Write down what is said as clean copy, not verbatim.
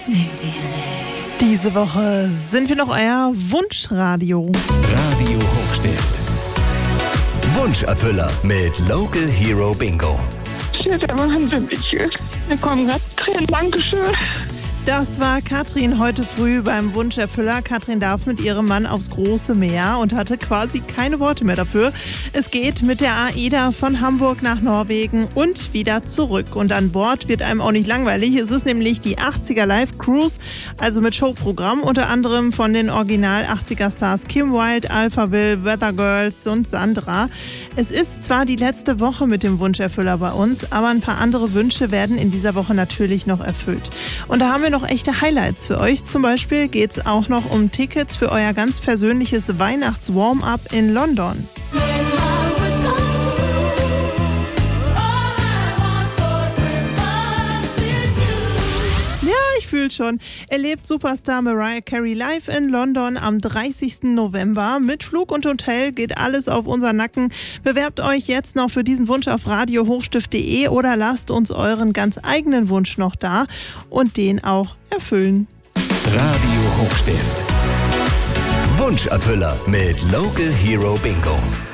Diese Woche sind wir noch euer Wunschradio. Radio Hochstift. Wunscherfüller mit Local Hero Bingo. Shit, aber Wahnsinn, wir kommen gerade Tränen. Dankeschön. Das war Katrin heute früh beim Wunscherfüller. Katrin darf mit ihrem Mann aufs große Meer und hatte quasi keine Worte mehr dafür. Es geht mit der AIDA von Hamburg nach Norwegen und wieder zurück. Und an Bord wird einem auch nicht langweilig. Es ist nämlich die 80er Live Cruise, also mit Showprogramm, unter anderem von den Original 80er Stars Kim Wilde, Alphaville, Weather Girls und Sandra. Es ist zwar die letzte Woche mit dem Wunscherfüller bei uns, aber ein paar andere Wünsche werden in dieser Woche natürlich noch erfüllt. Und da haben wir noch echte Highlights für euch. Zum Beispiel geht es auch noch um Tickets für euer ganz persönliches Weihnachts-Warm-Up in London. Fühlt schon. Erlebt Superstar Mariah Carey live in London am 30. November. Mit Flug und Hotel geht alles auf unseren Nacken. Bewerbt euch jetzt noch für diesen Wunsch auf radiohochstift.de oder lasst uns euren ganz eigenen Wunsch noch da und den auch erfüllen. Radio Hochstift. Wunscherfüller mit Local Hero Bingo.